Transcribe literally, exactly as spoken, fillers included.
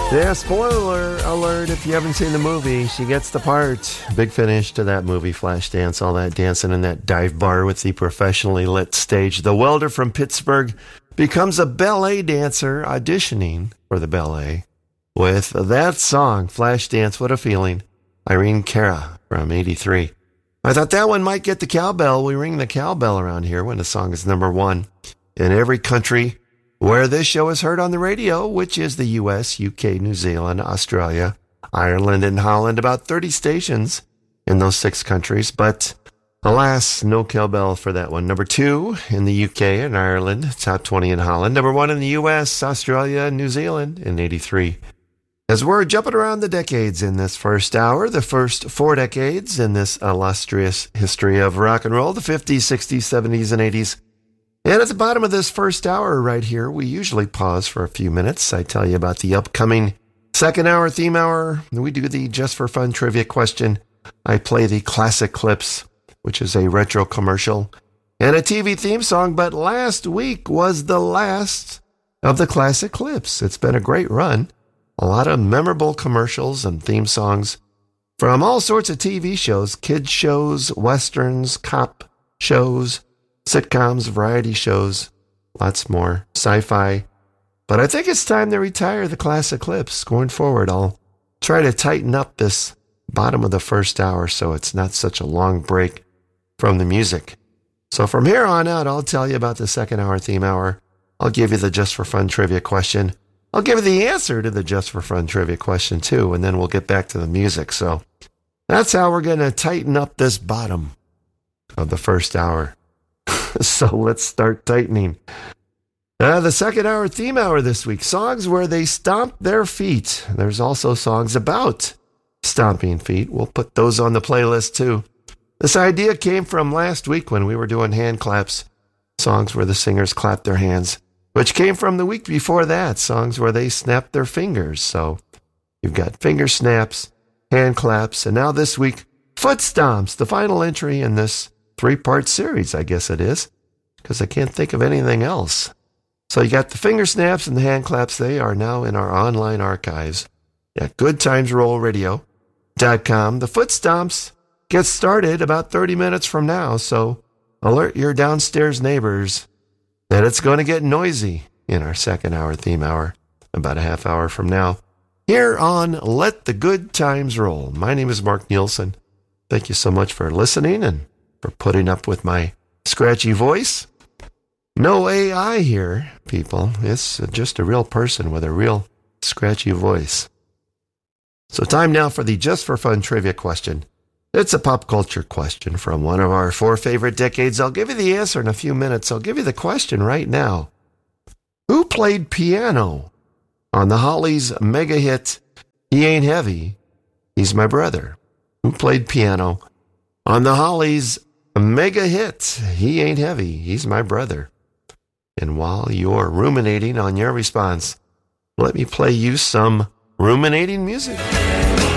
Yeah, spoiler alert if you haven't seen the movie. She gets the part. Big finish to that movie, Flashdance, all that dancing in that dive bar with the professionally lit stage. The welder from Pittsburgh becomes a ballet dancer auditioning for the ballet with that song, Flashdance, What a Feeling. Irene Cara from eighty-three. I thought that one might get the cowbell. We ring the cowbell around here when a song is number one in every country where this show is heard on the radio, which is the U S, U K, New Zealand, Australia, Ireland, and Holland. About thirty stations in those six countries. But alas, no cowbell for that one. Number two in the U K and Ireland, top twenty in Holland. Number one in the U S, Australia, and New Zealand in eighty-three. As we're jumping around the decades in this first hour, the first four decades in this illustrious history of rock and roll, the fifties, sixties, seventies, and eighties. And at the bottom of this first hour right here, we usually pause for a few minutes. I tell you about the upcoming second hour, theme hour. We do the Just for Fun trivia question. I play the classic clips, which is a retro commercial, and a T V theme song. But last week was the last of the classic clips. It's been a great run. A lot of memorable commercials and theme songs from all sorts of T V shows, kids shows, westerns, cop shows, sitcoms, variety shows, lots more, sci-fi. But I think it's time to retire the classic clips. Going forward, I'll try to tighten up this bottom of the first hour so it's not such a long break from the music. So from here on out, I'll tell you about the second hour, theme hour. I'll give you the Just for Fun trivia question. I'll give you the answer to the Just for Fun trivia question, too, and then we'll get back to the music. So that's how we're going to tighten up this bottom of the first hour. So let's start tightening. Uh, the second hour, theme hour this week, songs where they stomp their feet. There's also songs about stomping feet. We'll put those on the playlist, too. This idea came from last week when we were doing hand claps, songs where the singers clap their hands, which came from the week before that, songs where they snap their fingers. So you've got finger snaps, hand claps, and now this week, foot stomps, the final entry in this three-part series, I guess it is, because I can't think of anything else. So you got the finger snaps and the hand claps. They are now in our online archives at good times roll radio dot com. The foot stomps get started about thirty minutes from now, so alert your downstairs neighbors that it's going to get noisy in our second hour, theme hour, about a half hour from now, here on Let the Good Times Roll. My name is Mark Nielsen. Thank you so much for listening and for putting up with my scratchy voice. No A I here, people. It's just a real person with a real scratchy voice. So time now for the Just for Fun trivia question. It's a pop culture question from one of our four favorite decades. I'll give you the answer in a few minutes. I'll give you the question right now. Who played piano on the Hollies' mega hit, He Ain't Heavy, He's My Brother? Who played piano on the Hollies' mega hit, He Ain't Heavy, He's My Brother? And while you're ruminating on your response, let me play you some ruminating music.